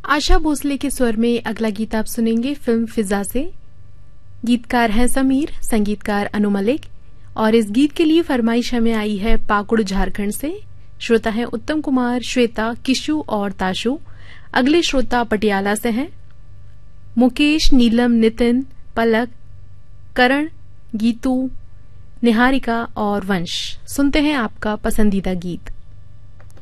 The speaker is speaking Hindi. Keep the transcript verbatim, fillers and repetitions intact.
आशा भोसले के स्वर में अगला गीत आप सुनेंगे फिल्म फिजा से। गीतकार हैं समीर, संगीतकार अनु मलिक, और इस गीत के लिए फरमाइश हमें आई है पाकुड़ झारखंड से। श्रोता हैं उत्तम कुमार, श्वेता, किशु और ताशु। अगले श्रोता पटियाला से हैं मुकेश, नीलम, नितिन, पलक, करण, गीतू, निहारिका और वंश। सुनते हैं आपका पसंदीदा गीत।